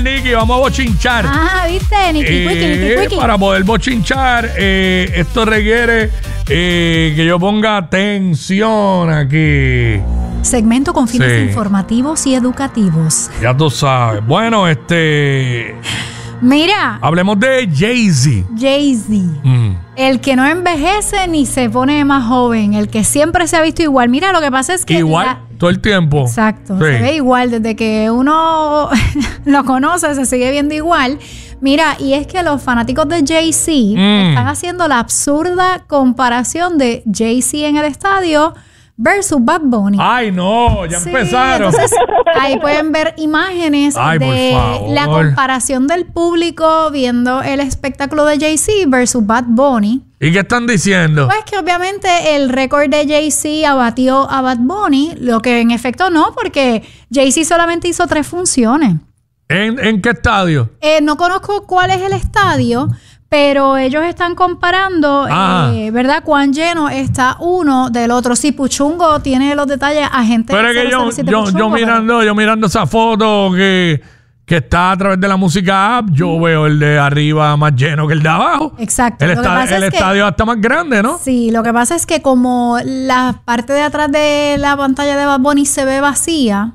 Nicky, vamos a bochinchar. ¿Viste? Nicky. Para poder bochinchar, esto requiere que yo ponga atención aquí. Segmento con fines informativos y educativos. Ya tú sabes. Bueno, Mira. hablemos de Jay-Z. El que no envejece ni se pone más joven. El que siempre se ha visto igual. Mira, lo que pasa es que... Igual, todo el tiempo. Exacto. Sí. Se ve igual. Desde que uno lo conoce, se sigue viendo igual. Mira, y es que los fanáticos de Jay-Z están haciendo la absurda comparación de Jay-Z en el estadio versus Bad Bunny. Ay, no, ya empezaron. Entonces, ahí pueden ver imágenes de la comparación del público viendo el espectáculo de Jay-Z versus Bad Bunny. ¿Y qué están diciendo? Pues que obviamente el récord de Jay-Z abatió a Bad Bunny, lo que en efecto no, porque Jay-Z solamente hizo 3 funciones. ¿En qué estadio? No conozco cuál es el estadio, pero ellos están comparando, ¿verdad? Cuán lleno está uno del otro. Sí, Puchungo tiene los detalles a gente. Pero es que yo mirando esa foto que está a través de la música app, yo veo el de arriba más lleno que el de abajo. Exacto. El estadio está más grande, ¿no? Sí, lo que pasa es que como la parte de atrás de la pantalla de Bad Bunny se ve vacía.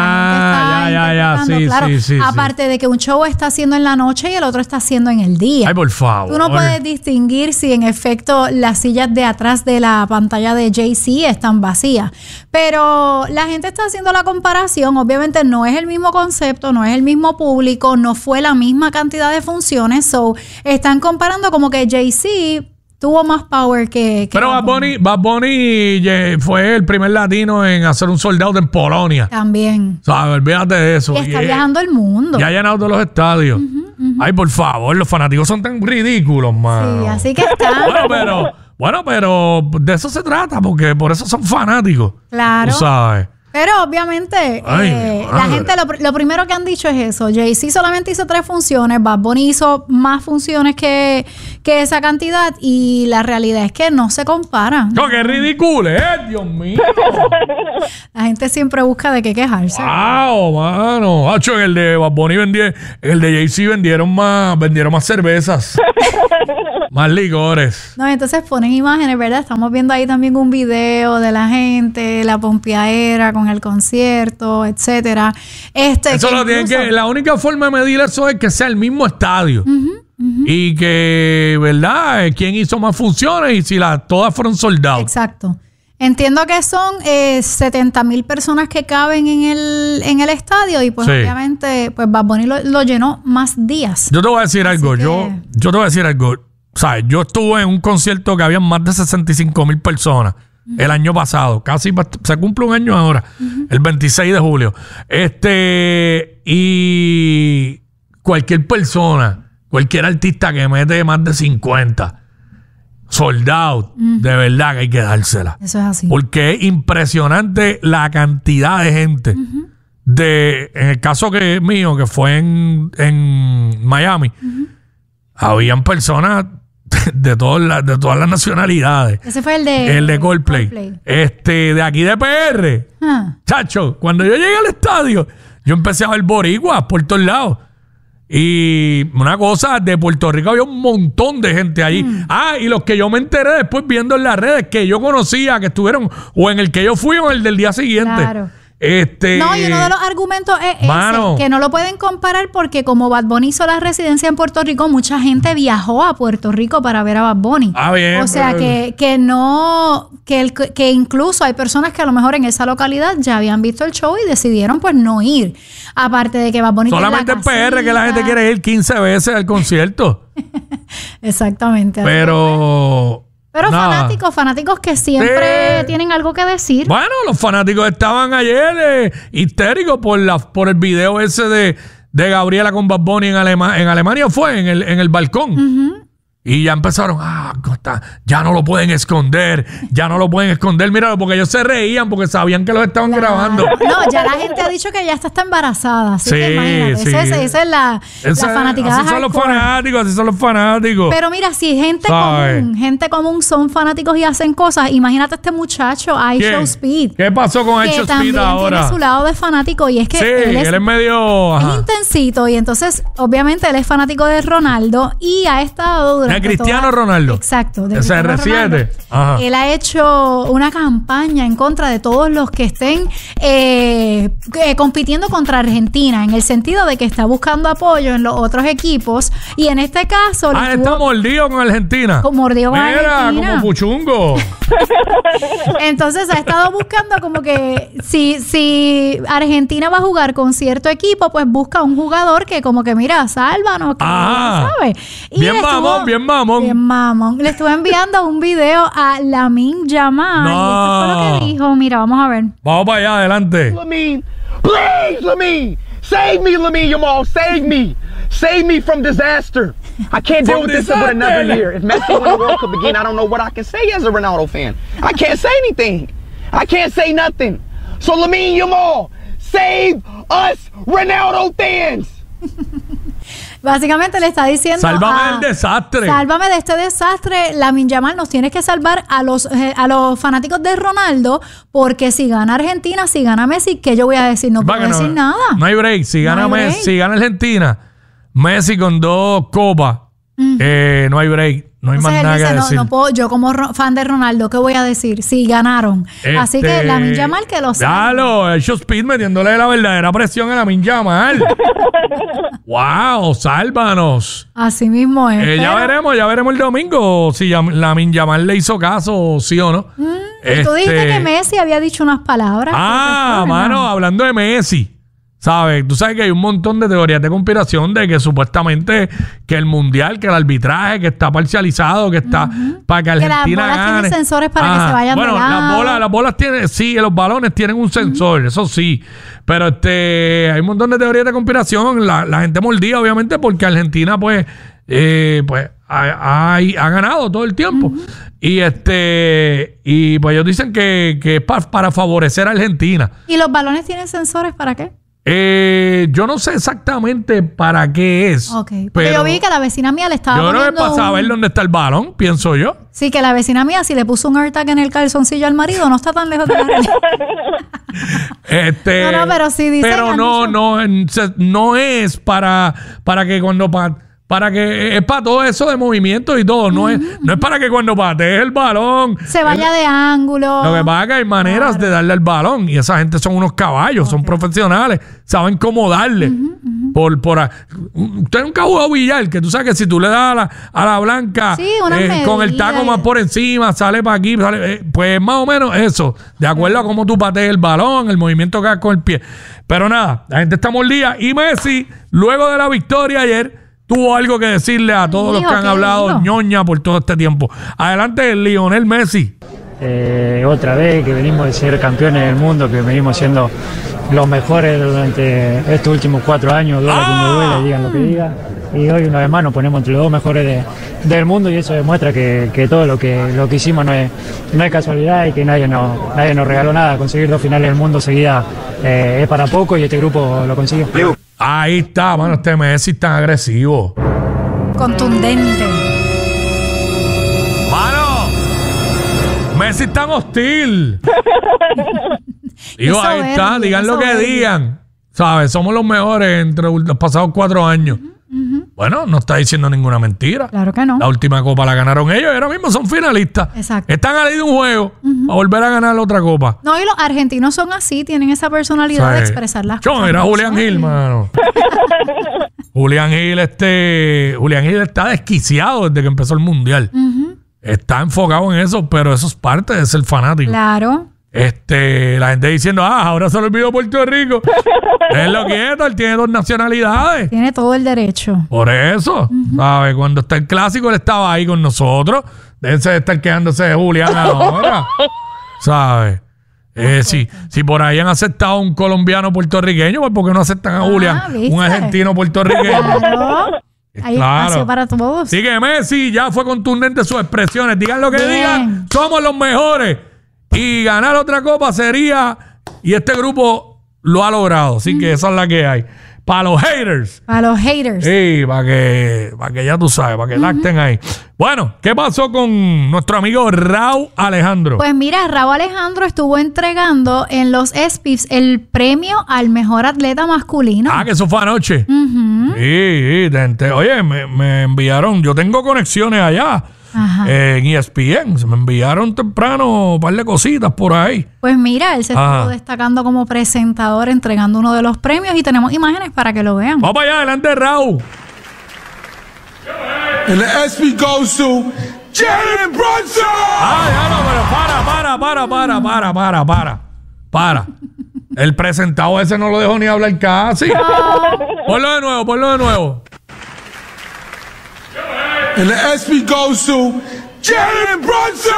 Sí, claro, sí. Aparte de que un show está haciendo en la noche y el otro está haciendo en el día. Ay, por favor. Tú no puedes distinguir si en efecto las sillas de atrás de la pantalla de Jay-Z están vacías. Pero la gente está haciendo la comparación. Obviamente no es el mismo concepto, no es el mismo público, no fue la misma cantidad de funciones. So, están comparando como que Jay-Z tuvo más power que pero Bad Bunny fue el primer latino en hacer un sold out en Polonia. También. ¿Sabes? Olvídate de eso. Y está viajando el mundo. Ya ha llenado todos los estadios. Ay, por favor, los fanáticos son tan ridículos, man. Sí, así que está. Bueno, pero de eso se trata, porque por eso son fanáticos. Claro. Tú sabes. Pero obviamente la gente lo primero que han dicho es eso. Jay-Z solamente hizo 3 funciones, Bad Bunny hizo más funciones que esa cantidad y la realidad es que no se comparan. No, qué ridículo, Dios mío. La gente siempre busca de qué quejarse. Wow, mano. Hacho, en el de Bad Bunny el de Jay-Z vendieron más cervezas. Más licores. No, entonces ponen imágenes, ¿verdad? Estamos viendo ahí también un video de la gente, la pompeadera con el concierto, etcétera. Eso lo tienen que... La única forma de medir eso es que sea el mismo estadio. Y que, ¿verdad? ¿Quién hizo más funciones? Y si todas fueron soldados. Exacto. Entiendo que son 70,000 personas que caben en el estadio y pues obviamente pues Bad Bunny lo llenó más días. Yo te voy a decir algo. Yo te voy a decir algo. ¿Sabes? Yo estuve en un concierto que había más de 65,000 personas el año pasado. Casi se cumple un año ahora. El 26 de julio. Y cualquier persona, cualquier artista que mete más de 50 soldados, de verdad que hay que dársela. Eso es así. Porque es impresionante la cantidad de gente. En el caso mío, que fue en Miami, habían personas de todas las nacionalidades. Ese fue el de Coldplay. De aquí de PR. Chacho, cuando yo llegué al estadio, yo empecé a ver boricuas por todos lados. Y una cosa, de Puerto Rico había un montón de gente allí. Y los que yo me enteré después viendo en las redes, que yo conocía, que estuvieron, o en el que yo fui o en el del día siguiente. Claro. No, y uno de los argumentos es ese, que no lo pueden comparar porque como Bad Bunny hizo la residencia en Puerto Rico, mucha gente viajó a Puerto Rico para ver a Bad Bunny. Bien, o sea, que incluso hay personas que a lo mejor en esa localidad ya habían visto el show y decidieron pues no ir. Aparte de que Bad Bunny solamente en PR que la gente quiere ir 15 veces al concierto. Exactamente. Pero fanáticos que siempre tienen algo que decir. Bueno, los fanáticos estaban ayer histéricos por el video ese de Gabriela con Bad Bunny en Alemania. Fue en el balcón. Y ya empezaron, ya no lo pueden esconder, Míralo, porque ellos se reían porque sabían que los estaban grabando. No, ya la gente ha dicho que ya está embarazada. Así que imagínate, esa es la fanaticada. Así son los fanáticos. Pero mira, si gente común son fanáticos y hacen cosas, imagínate este muchacho, iShowSpeed. ¿Qué pasó con iShowSpeed ahora? Tiene su lado de fanático y es que él es medio... Es intensito y entonces, obviamente, él es fanático de Ronaldo y ha estado durante de Cristiano Ronaldo. Exacto. De CR7. Él ha hecho una campaña en contra de todos los que estén compitiendo contra Argentina, en el sentido de que está buscando apoyo en los otros equipos y en este caso... él está mordido con Argentina. Mordido con Argentina. Mira, como puchungo. Entonces ha estado buscando como que si Argentina va a jugar con cierto equipo, pues busca un jugador que como que mira, sálvanos, ¿sabes? Y bien mamón. Le estuve enviando un video a Lamine Yamal. Y esto fue lo que dijo. Mira, vamos a ver. Vamos para allá, adelante. Lamine, please, Lamine. Save me, Lamine Yamal. Save me. Save me from disaster. I can't deal with this for another year. If Messi wins the World Cup again, I don't know what I can say as a Ronaldo fan. I can't say anything. I can't say nothing. So Lamine Yamal, save us Ronaldo fans. Básicamente le está diciendo... Sálvame del desastre. Sálvame de este desastre. Lamine Yamal, nos tienes que salvar a los fanáticos de Ronaldo, porque si gana Argentina, si gana Messi, ¿qué yo voy a decir? No puedo decir nada. No hay break. Si gana Messi, si gana Argentina, Messi con 2 copas, no hay break. No hay más nada que decir. No puedo, yo como fan de Ronaldo, ¿qué voy a decir? Si ganaron. Así que Lamine Yamal que lo sabe. Claro, iShowSpeed metiéndole la verdadera presión a Lamine Yamal. ¡Wow! ¡Sálvanos! Así mismo es. Ya veremos el domingo si Lamine Yamal le hizo caso, sí o no. Y tú dijiste que Messi había dicho unas palabras. Mano, hablando de Messi. ¿Sabes? Tú sabes que hay un montón de teorías de conspiración de que supuestamente que el mundial, que el arbitraje, que está parcializado, que está para que Argentina gane. Las bolas tienen sensores para que se vayan de lado. Las bolas tienen, sí, los balones tienen un sensor, eso sí. Pero hay un montón de teorías de conspiración. La gente mordida, obviamente, porque Argentina, pues ha ganado todo el tiempo. Y pues ellos dicen que es para favorecer a Argentina. ¿Y los balones tienen sensores para qué? Yo no sé exactamente para qué es. Pero yo vi que la vecina mía le estaba poniendo... Yo creo que es para saber dónde está el balón, pienso yo. Sí, que la vecina mía, si le puso un AirTag en el calzoncillo al marido, no está tan lejos de la realidad. No, pero sí dicen... Pero no es para que cuando... Para que es para todo eso de movimiento y todo. No es para que cuando patees el balón se vaya de ángulo. Lo que pasa es que hay maneras de darle al balón. Y esa gente son unos caballos, son profesionales, saben cómo darle. Usted nunca ha jugado billar, que tú sabes que si tú le das a la blanca con el taco más por encima, sale para aquí, pues más o menos eso, de acuerdo a cómo tú patees el balón, el movimiento que hagas con el pie. Pero nada, la gente está mordida. Y Messi, luego de la victoria ayer, tuvo algo que decirle a todos los que han hablado ñoña por todo este tiempo. Adelante, Lionel Messi. Otra vez que venimos de ser campeones del mundo, que venimos siendo los mejores durante estos últimos 4 años, duela que me duela, digan lo que digan. Y hoy una vez más nos ponemos entre los 2 mejores del mundo y eso demuestra que todo lo que hicimos no es casualidad y que nadie nos regaló nada. Conseguir 2 finales del mundo seguidas es para poco y este grupo lo consiguió. Ahí está, mano, este Messi tan agresivo. Contundente. Mano, Messi tan hostil. Digo, ahí está, digan lo que digan. ¿Sabes? Somos los mejores entre los pasados 4 años. Bueno, no está diciendo ninguna mentira. Claro que no. La última copa la ganaron ellos y ahora mismo son finalistas. Exacto. Están a ley de un juego a volver a ganar la otra copa. No, y los argentinos son así, tienen esa personalidad de expresar las cosas. Era Julián Gil, mano. Julián Gil está desquiciado desde que empezó el mundial. Está enfocado en eso, pero eso es parte de ser fanático. Claro. La gente diciendo, ahora se lo olvidó Puerto Rico. Déjenlo quieto, él tiene 2 nacionalidades. Tiene todo el derecho. Por eso, ¿sabes? Cuando está el clásico, él estaba ahí con nosotros. Déjense de estar quedándose de Julián ahora. ¿Sabes? Si por ahí han aceptado un colombiano puertorriqueño, pues ¿por qué no aceptan a Julián? ¿viste? Un argentino puertorriqueño. Claro. Hay espacio para todos. Así que Messi ya fue contundente en sus expresiones. Digan lo que digan, somos los mejores. Y ganar otra copa sería... Y este grupo lo ha logrado. Así que esa es la que hay. Para los haters. Para los haters. Sí, para que ya tú sabes, para que lacten ahí. Bueno, ¿qué pasó con nuestro amigo Raúl Alejandro? Pues mira, Raúl Alejandro estuvo entregando en los ESPYs el premio al mejor atleta masculino. Que eso fue anoche. Sí, oye, me enviaron, yo tengo conexiones allá. En ESPN, se me enviaron temprano un par de cositas por ahí. Pues mira, él se estuvo destacando como presentador entregando uno de los premios y tenemos imágenes para que lo vean. Vamos para allá, adelante Raúl. And the ESPY goes to Jalen Brunson. Para. El presentado ese no lo dejó ni hablar casi. Ponlo de nuevo. And the ESPY goes to Jalen Brunson.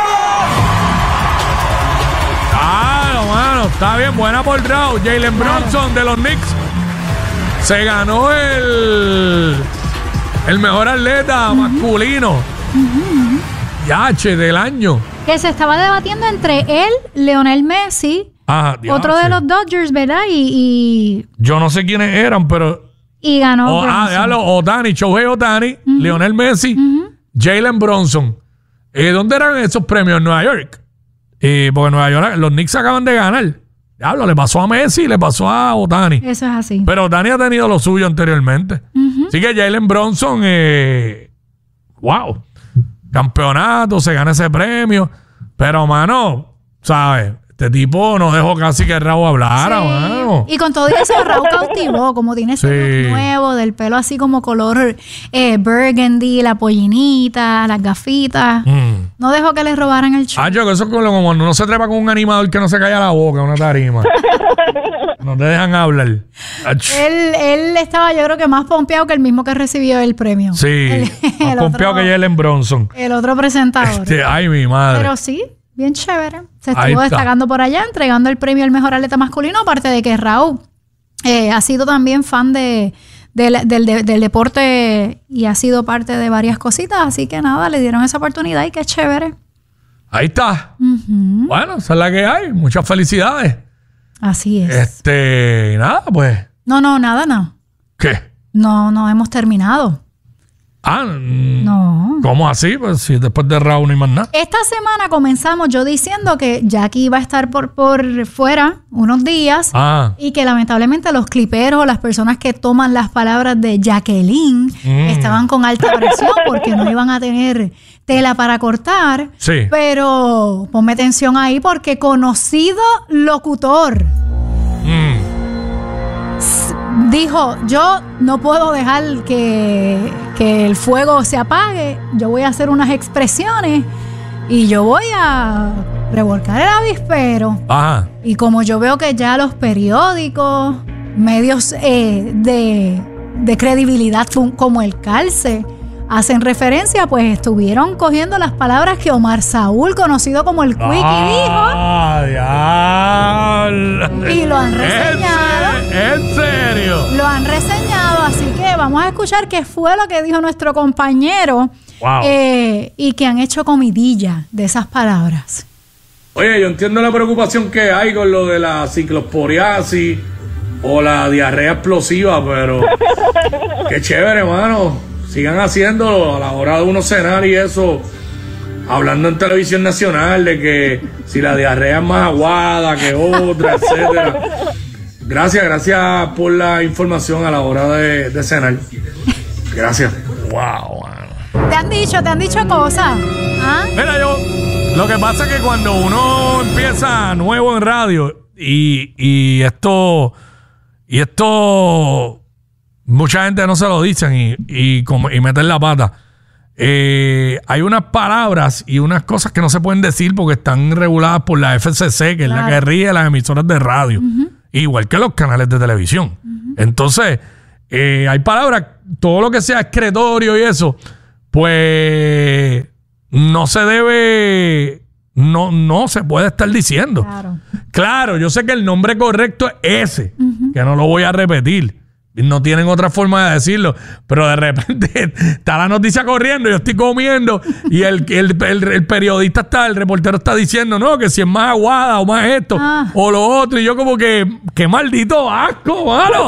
Mano, está bien, buena por Raúl. Jalen Brunson de los Knicks se ganó el mejor atleta masculino del año. Que se estaba debatiendo entre él, Lionel Messi, otro de los Dodgers, ¿verdad? Y yo no sé quiénes eran, pero... Y ganó Ohtani, Shohei Ohtani, Lionel Messi, Jalen Brunson. ¿Dónde eran esos premios? En Nueva York. Porque en Nueva York los Knicks acaban de ganar. Diablo, le pasó a Messi y le pasó a Ohtani. Eso es así. Pero Ohtani ha tenido lo suyo anteriormente. Así que Jalen Brunson, wow, campeonato, se gana ese premio. Pero, mano, ¿sabes? Este tipo no dejó casi que Raúl hablara, mano. Y con todo eso, Raúl cautivó, como tiene ese look nuevo, del pelo así como color burgundy, la pollinita, las gafitas. No dejó que le robaran el show. Yo que eso es como cuando uno se trepa con un animador que no se calla la boca, una tarima. No te dejan hablar. Él estaba, yo creo que más pompeado que el mismo que recibió el premio. Sí, más pompeado que Jalen Brunson. El otro presentador. Ay, mi madre. Pero sí, bien chévere. Se estuvo destacando por allá, entregando el premio al mejor atleta masculino, aparte de que Raúl ha sido también fan del deporte y ha sido parte de varias cositas, así que nada, le dieron esa oportunidad y qué chévere. Ahí está. Bueno, esa es la que hay. Muchas felicidades. Así es. Nada, pues. No. ¿Qué? No hemos terminado. No. ¿Cómo así? Pues si después de Raúl no hay más nada. Esta semana comenzamos yo diciendo que Jackie iba a estar por fuera unos días y que lamentablemente los cliperos, las personas que toman las palabras de Jacqueline estaban con alta presión porque no iban a tener tela para cortar. Sí. Pero ponme atención ahí porque conocido locutor dijo, yo no puedo dejar que el fuego se apague, yo voy a hacer unas expresiones y yo voy a revolcar el avispero. Y como yo veo que ya los periódicos, medios de credibilidad como el Calce, hacen referencia, pues estuvieron cogiendo las palabras que Omar Saúl, conocido como el Quickie, dijo. Y lo han reseñado. ¿En serio? Lo han reseñado, así que vamos a escuchar qué fue lo que dijo nuestro compañero. Y que han hecho comidilla de esas palabras. Oye, yo entiendo la preocupación que hay con lo de la ciclosporiasis o la diarrea explosiva, pero qué chévere, hermano. Sigan haciéndolo a la hora de uno cenar y eso, hablando en televisión nacional de que si la diarrea es más aguada que otra, etcétera. Gracias por la información a la hora de cenar. Gracias. Wow, man. ¿Te han dicho cosas? Mira, lo que pasa es que cuando uno empieza nuevo en radio y esto mucha gente no se lo dicen y meten la pata. Hay unas palabras y unas cosas que no se pueden decir porque están reguladas por la FCC, que es la que rige las emisoras de radio, igual que los canales de televisión. Entonces, hay palabras, todo lo que sea excretorio y eso, pues no se debe, no se puede estar diciendo. Claro, yo sé que el nombre correcto es ese, que no lo voy a repetir. no tienen otra forma de decirlo, pero de repente está la noticia corriendo, yo estoy comiendo y el periodista el reportero está diciendo, no, que si es más aguada o más esto o lo otro, y yo como que, qué maldito asco, mano.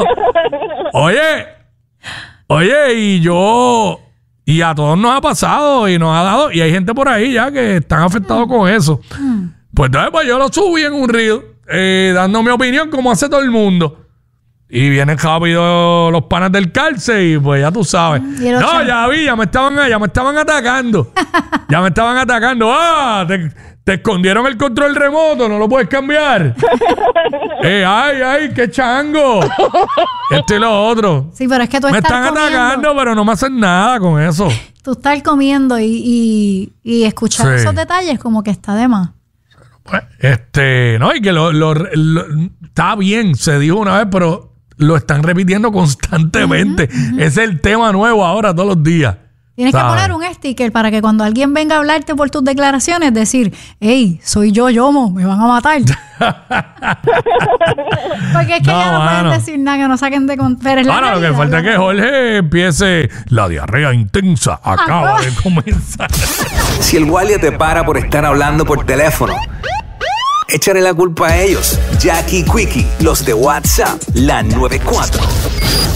Oye, y a todos nos ha pasado y nos ha dado, y hay gente por ahí ya que están afectados con eso. Pues entonces pues yo lo subí en un reel, dando mi opinión como hace todo el mundo. Y vienen rápido los panas del cárcel y pues ya tú sabes. No, ya me estaban atacando. Ya me estaban atacando. Te escondieron el control remoto, no lo puedes cambiar. Ay, qué chango. Esto y lo otro. Sí, pero es que tú me estás están atacando, pero no me hacen nada con eso. Tú estás comiendo y escuchar esos detalles como que está de más. Pues, no, y que está bien, se dijo una vez, pero lo están repitiendo constantemente. Ese es el tema nuevo ahora, todos los días. Tienes que poner un sticker para que cuando alguien venga a hablarte por tus declaraciones, decir, hey, soy yo, Yomo, me van a matar. Porque es que ya no pueden decir nada, que no saquen de contexto. Lo que falta es que Jorge empiece. La diarrea intensa acaba de comenzar. Si el guardia te para por estar hablando por teléfono, échale la culpa a ellos. Jackie Quickie, los de WhatsApp, la 94.